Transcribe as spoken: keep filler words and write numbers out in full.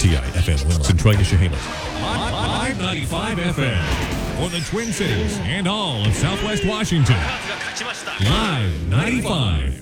T I F M Wilson, Troy, Chehalis. Live ninety-five F M for the Twin Cities and all of Southwest Washington. Live ninety-five.